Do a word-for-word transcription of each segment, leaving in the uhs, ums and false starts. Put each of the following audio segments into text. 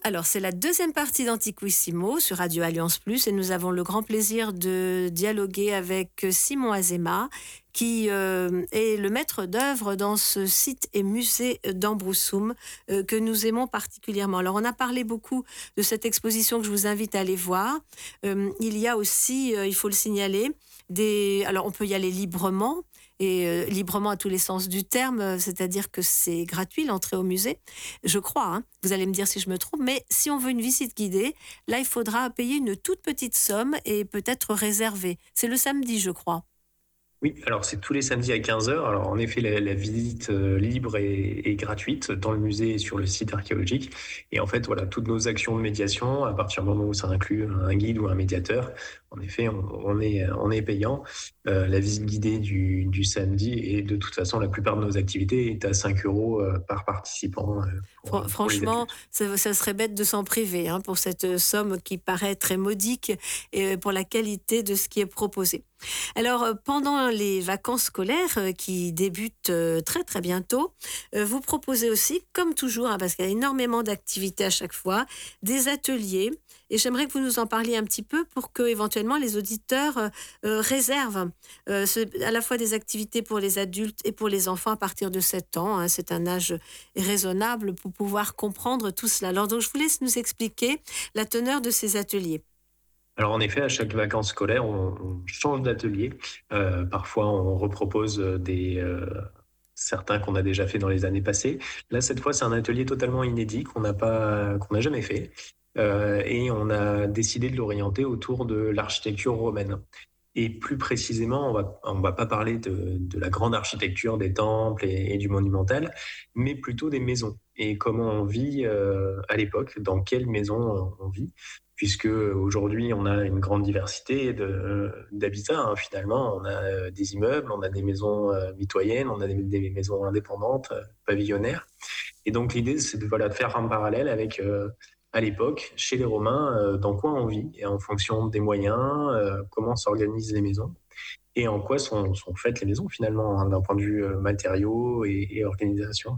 Alors, c'est la deuxième partie d'Antiquissimo sur Radio Alliance Plus et nous avons le grand plaisir de dialoguer avec Simon Azéma, qui euh, est le maître d'œuvre dans ce site et musée d'Ambroussoum euh, que nous aimons particulièrement. Alors, on a parlé beaucoup de cette exposition que je vous invite à aller voir. Euh, il y a aussi, euh, il faut le signaler, des... alors on peut y aller librement, et euh, librement à tous les sens du terme, euh, c'est-à-dire que c'est gratuit l'entrée au musée, je crois, hein. Vous allez me dire si je me trompe, mais si on veut une visite guidée, là il faudra payer une toute petite somme et peut-être réserver. C'est le samedi, je crois. Oui, alors c'est tous les samedis à quinze heures. Alors en effet, la, la visite euh, libre et, et gratuite dans le musée et sur le site archéologique. Et en fait, voilà, toutes nos actions de médiation, à partir du moment où ça inclut un guide ou un médiateur, en effet, on, on est, on est payant. Euh, la visite guidée du, du samedi et de toute façon, la plupart de nos activités est à cinq euros euh, par participant euh, pour, Fr- pour les franchement, adultes. ça, ça serait bête de s'en priver hein, pour cette somme qui paraît très modique et pour la qualité de ce qui est proposé. Alors, euh, pendant les vacances scolaires euh, qui débutent euh, très très bientôt, euh, vous proposez aussi, comme toujours, hein, parce qu'il y a énormément d'activités à chaque fois, des ateliers. Et j'aimerais que vous nous en parliez un petit peu pour que éventuellement les auditeurs euh, euh, réservent euh, ce- à la fois des activités pour les adultes et pour les enfants à partir de sept ans. Hein. C'est un âge raisonnable pour pouvoir comprendre tout cela. Alors, donc, je vous laisse nous expliquer la teneur de ces ateliers. Alors en effet, à chaque vacances scolaires, on, on change d'atelier. Euh, parfois, on repropose des euh, certains qu'on a déjà fait dans les années passées. Là, cette fois, c'est un atelier totalement inédit qu'on n'a pas, qu'on n'a jamais fait, Euh, et on a décidé de l'orienter autour de l'architecture romaine. Et plus précisément, on va, on va pas parler de, de la grande architecture des temples et, et du monumental, mais plutôt des maisons et comment on vit euh, à l'époque, dans quelle maison on vit, puisque aujourd'hui on a une grande diversité de, d'habitats. Hein, finalement, on a euh, des immeubles, on a des maisons euh, mitoyennes, on a des, des maisons indépendantes, euh, pavillonnaires. Et donc l'idée, c'est de voilà, faire un parallèle avec, euh, à l'époque, chez les Romains, euh, dans quoi on vit, et en fonction des moyens, euh, comment s'organisent les maisons, et en quoi sont, sont faites les maisons finalement, hein, d'un point de vue euh, matériaux et, et organisation.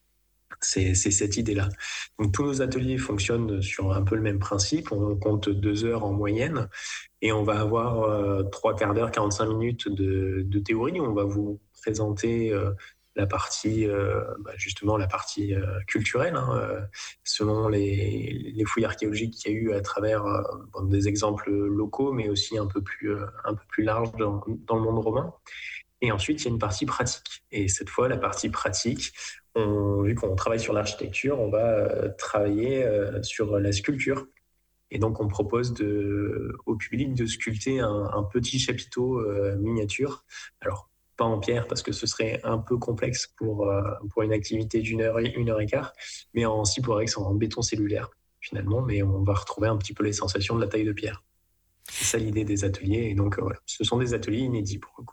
C'est, c'est cette idée-là. Donc tous nos ateliers fonctionnent sur un peu le même principe. On compte deux heures en moyenne et on va avoir euh, trois quarts d'heure, quarante-cinq minutes de, de théorie. On va vous présenter euh, la partie, euh, bah, justement la partie euh, culturelle, hein, euh, selon les, les fouilles archéologiques qu'il y a eu à travers euh, bon, des exemples locaux, mais aussi un peu plus, euh, un peu plus large dans, dans le monde romain. Et ensuite, il y a une partie pratique. Et cette fois, la partie pratique, on, vu qu'on travaille sur l'architecture, on va euh, travailler euh, sur la sculpture. Et donc, on propose de, au public de sculpter un, un petit chapiteau euh, miniature. Alors, pas en pierre parce que ce serait un peu complexe pour, euh, pour une activité d'une heure, une heure et quart, mais en Cyporex, en béton cellulaire, finalement. Mais on va retrouver un petit peu les sensations de la taille de pierre. C'est ça l'idée des ateliers. Et donc, euh, voilà, ce sont des ateliers inédits pour le coup.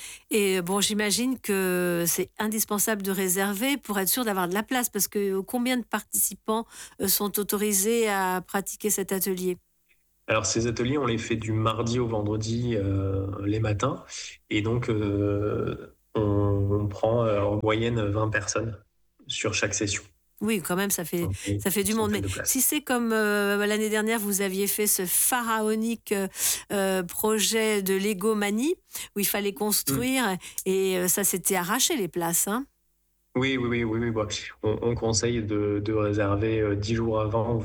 Et bon, j'imagine que c'est indispensable de réserver pour être sûr d'avoir de la place, parce que combien de participants euh, sont autorisés à pratiquer cet atelier? Alors ces ateliers, on les fait du mardi au vendredi euh, les matins. Et donc, euh, on, on prend euh, en moyenne vingt personnes sur chaque session. Oui, quand même, ça fait, Donc, une ça fait du monde. Mais centaine de si places. c'est comme euh, l'année dernière, vous aviez fait ce pharaonique euh, euh, projet de Lego Manie, où il fallait Mm. construire, et euh, ça s'était arraché les places. Hein. Oui, oui, oui, oui, oui. Bon, on, on conseille de, de réserver euh, dix jours avant.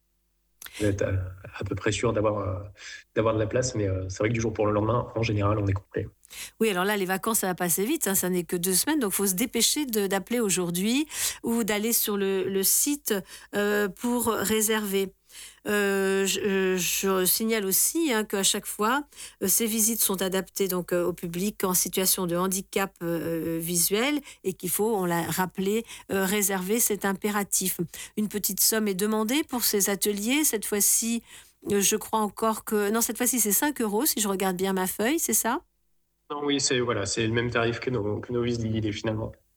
Vous êtes à, à peu près sûr d'avoir euh, d'avoir de la place, mais euh, c'est vrai que du jour pour le lendemain, en général, on est complet. Oui, alors là, les vacances, ça va passer vite, hein, ça n'est que deux semaines, donc il faut se dépêcher de- d'appeler aujourd'hui ou d'aller sur le, le site euh, pour réserver. Euh, je, euh, je signale aussi hein, qu'à chaque fois, euh, ces visites sont adaptées donc euh, au public en situation de handicap euh, visuel et qu'il faut, on l'a rappelé, euh, réserver, c'est impératif. Une petite somme est demandée pour ces ateliers. Cette fois-ci, euh, je crois encore que... Non, cette fois-ci, c'est cinq euros si je regarde bien ma feuille, c'est ça? Non, oui, c'est voilà, c'est le même tarif que nos, que nos visites guidées finalement.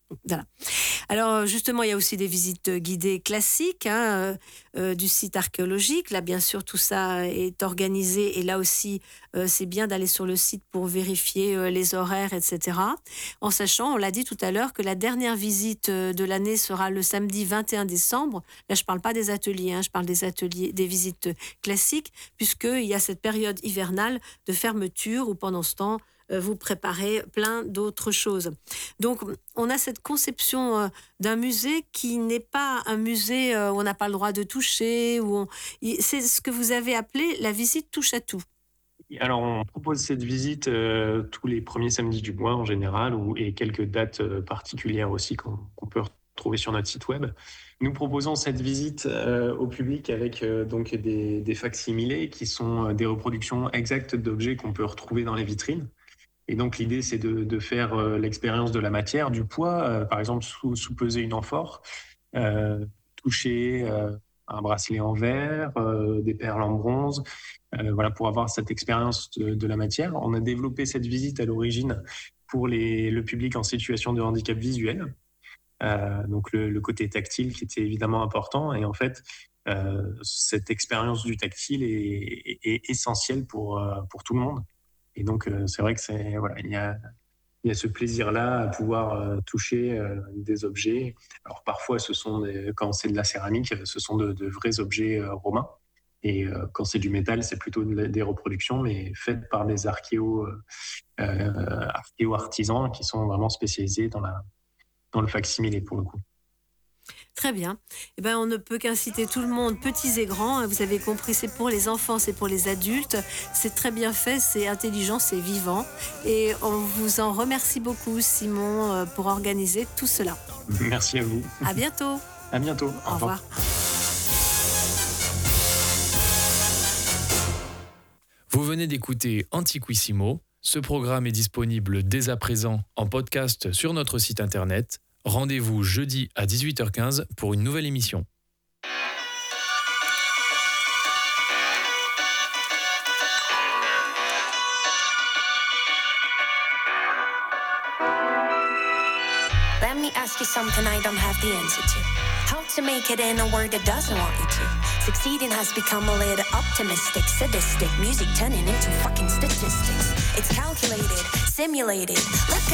Voilà. Alors justement, il y a aussi des visites guidées classiques hein, euh, du site archéologique. Là, bien sûr, tout ça est organisé et là aussi, euh, c'est bien d'aller sur le site pour vérifier euh, les horaires, et cetera. En sachant, on l'a dit tout à l'heure, que la dernière visite de l'année sera le samedi vingt et un décembre. Là, je ne parle pas des ateliers, hein, je parle des ateliers, des visites classiques, puisqu'il y a cette période hivernale de fermeture où pendant ce temps, vous préparez plein d'autres choses. Donc, on a cette conception euh, d'un musée qui n'est pas un musée euh, où on n'a pas le droit de toucher. Où on... C'est ce que vous avez appelé la visite touche à tout. Alors, on propose cette visite euh, tous les premiers samedis du mois en général, ou, et quelques dates euh, particulières aussi qu'on, qu'on peut retrouver sur notre site web. Nous proposons cette visite euh, au public avec euh, donc des, des facsimilés qui sont euh, des reproductions exactes d'objets qu'on peut retrouver dans les vitrines. Et donc, l'idée, c'est de, de faire euh, l'expérience de la matière, du poids, euh, par exemple, sous, sous-peser une amphore, euh, toucher euh, un bracelet en verre, euh, des perles en bronze, euh, voilà, pour avoir cette expérience de, de la matière. On a développé cette visite à l'origine pour les, le public en situation de handicap visuel, euh, donc le, le côté tactile qui était évidemment important. Et en fait, euh, cette expérience du tactile est, est, est essentielle pour, euh, pour tout le monde. Et donc, euh, c'est vrai que c'est voilà, il y a, il y a ce plaisir-là à pouvoir euh, toucher euh, des objets. Alors parfois, ce sont des, quand c'est de la céramique, ce sont de, de vrais objets euh, romains. Et euh, quand c'est du métal, c'est plutôt de, des reproductions, mais faites par des archéo, euh, archéo-artisans qui sont vraiment spécialisés dans la, dans le facsimilé pour le coup. Très bien. Eh ben, on ne peut qu'inciter tout le monde, petits et grands. Vous avez compris, c'est pour les enfants, c'est pour les adultes. C'est très bien fait, c'est intelligent, c'est vivant. Et on vous en remercie beaucoup, Simon, pour organiser tout cela. Merci à vous. À bientôt. À bientôt. Au, Au revoir. revoir. Vous venez d'écouter Antiquissimo. Ce programme est disponible dès à présent en podcast sur notre site internet. Rendez-vous jeudi à dix-huit heures quinze pour une nouvelle émission. Let me ask you something I don't have the answer to. How to make it in a world that doesn't want you to. Succeeding has become a little optimistic, sadistic. Music turning into fucking statistics. It's calculated, simulated. Look